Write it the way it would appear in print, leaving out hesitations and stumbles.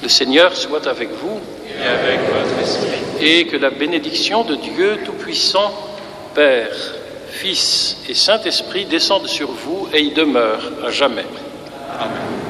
Le Seigneur soit avec vous Et avec votre esprit. et que la bénédiction de Dieu Tout-Puissant, Père, Fils et Saint-Esprit descende sur vous et y demeure à jamais. Amen.